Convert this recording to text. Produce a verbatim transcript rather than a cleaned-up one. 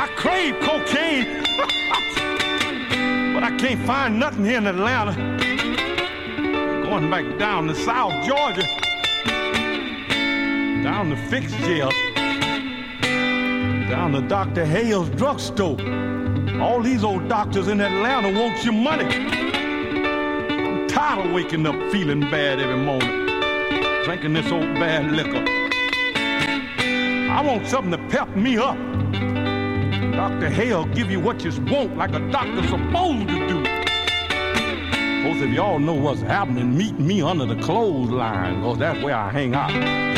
I crave cocaine, but I can't find nothing here in Atlanta. Going back down to South Georgia, down to Fix Jail, down to Doctor Hale's drugstore. All these old doctors in Atlanta want your money. I'm tired of waking up feeling bad every morning, drinking this old bad liquor. I want something to pep me up. Doctor Hale give you what you want like a doctor's supposed to do. Of course, if y'all know what's happening, meet me under the clothesline, because that's where I hang out.